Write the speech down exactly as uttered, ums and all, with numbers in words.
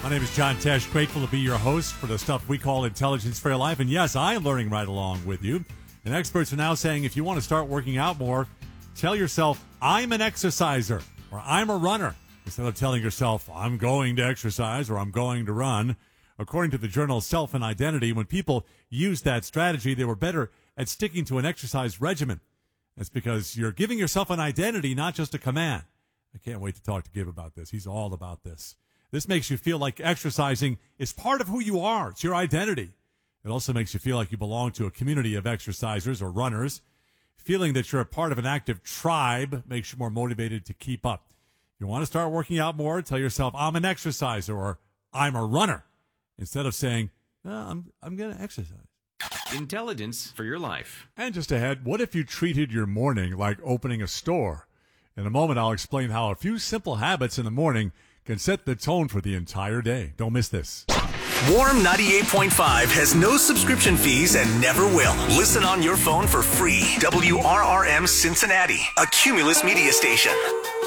My name is John Tesh, grateful to be your host for the stuff we call Intelligence for Your Life. And yes, I am learning right along with you. And experts are now saying if you want to start working out more, tell yourself, I'm an exerciser, or I'm a runner, instead of telling yourself, I'm going to exercise, or I'm going to run. According to the journal Self and Identity, when people used that strategy, they were better at sticking to an exercise regimen. That's because you're giving yourself an identity, not just a command. I can't wait to talk to Gib about this. He's all about this. This makes you feel like exercising is part of who you are. It's your identity. It also makes you feel like you belong to a community of exercisers or runners. Feeling that you're a part of an active tribe makes you more motivated to keep up. You want to start working out more, tell yourself, I'm an exerciser or I'm a runner, instead of saying, oh, I'm, I'm going to exercise. Intelligence for your life. And just ahead, what if you treated your morning like opening a store? In a moment, I'll explain how a few simple habits in the morning can set the tone for the entire day. Don't miss this. Warm ninety-eight point five has no subscription fees and never will. Listen on your phone for free. W R R M Cincinnati, a Cumulus media station.